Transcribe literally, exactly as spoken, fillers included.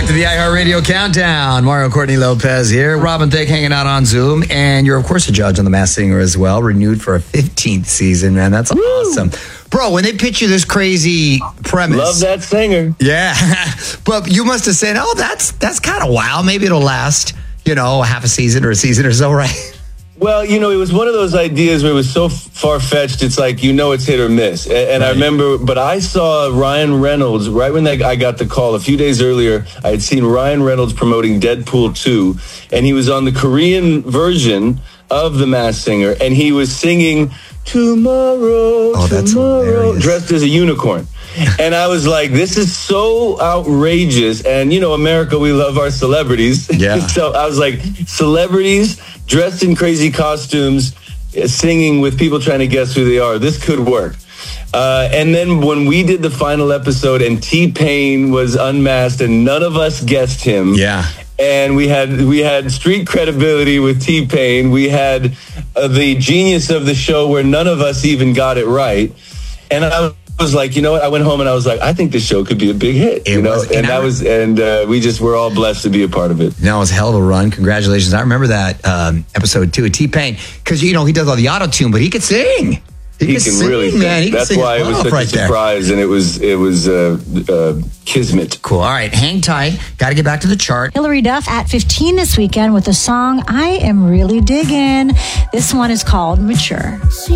back to the iHeartRadio Countdown. Mario Courtney Lopez here. Robin Thicke hanging out on Zoom. And you're, of course, a judge on The Masked Singer as well. Renewed for a fifteenth season, man. That's Woo. awesome. Bro, when they pitch you this crazy premise. Love that singer. Yeah. But you must have said, oh, that's that's kind of wow. Maybe it'll last, you know, half a season or a season or so, right? Well, you know, it was one of those ideas where it was so far-fetched, it's like, you know, it's hit or miss. And, and right. I remember, but I saw Ryan Reynolds, right when they, I got the call a few days earlier, I had seen Ryan Reynolds promoting Deadpool two, and he was on the Korean version of The Masked Singer, and he was singing, Tomorrow, oh, that's tomorrow, hilarious. dressed as a unicorn. And I was like, this is so outrageous. And, you know, America, we love our celebrities. Yeah. So I was like, celebrities dressed in crazy costumes, singing with people trying to guess who they are. This could work. Uh, and then when we did the final episode and T-Pain was unmasked and none of us guessed him. Yeah. And we had we had street credibility with T-Pain. We had uh, the genius of the show where none of us even got it right. And I was like, you know what? I went home and I was like, I think this show could be a big hit. It you know, was, and, and that was, and uh, we just were all blessed to be a part of it. No, it was a hell of a run. Congratulations! I remember that um, episode too of T-Pain because you know he does all the auto tune, but he could sing. He, he can sing, really sing. Man. He That's sing why it was such right a surprise, there. and it was it was uh, uh, kismet. Cool. All right, hang tight. Got to get back to the chart. Hilary Duff at fifteen this weekend with a song I am really digging. This one is called Mature.